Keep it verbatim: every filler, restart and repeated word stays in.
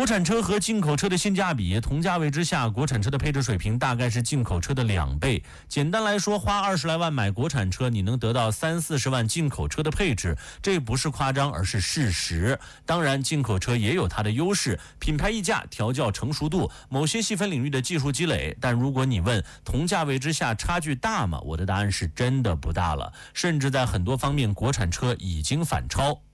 国产车和进口车的性价比，同价位之下，国产车的配置水平大概是进口车的两倍。简单来说，花二十来万买国产车，你能得到三四十万进口车的配置，这不是夸张，而是事实。当然，进口车也有它的优势，品牌溢价、调教成熟度、某些细分领域的技术积累。但如果你问同价位之下差距大吗？我的答案是真的不大了，甚至在很多方面，国产车已经反超。